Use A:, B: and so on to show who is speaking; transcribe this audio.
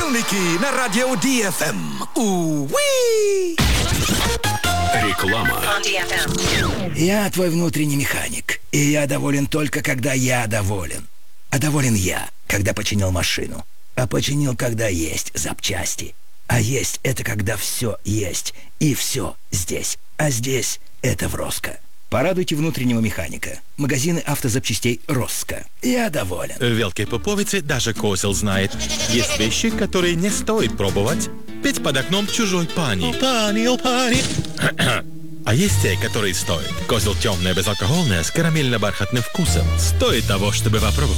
A: Понедельники на радио DFM. Уи!
B: Реклама.
C: Я твой внутренний механик, и я доволен только, когда я доволен. А доволен я, когда починил машину. А починил, когда есть запчасти. А есть — это когда все есть, и все здесь. А здесь — это в Роско. Порадуйте внутреннего механика. Магазины автозапчастей Роско. Я доволен.
D: В Велкой Пуповице даже козел знает. Есть вещи, которые не стоит пробовать. Петь под окном чужой пани. Пани. А есть те, которые стоят. Козел темное, безалкогольное, с карамельно-бархатным вкусом. Стоит того, чтобы попробовать.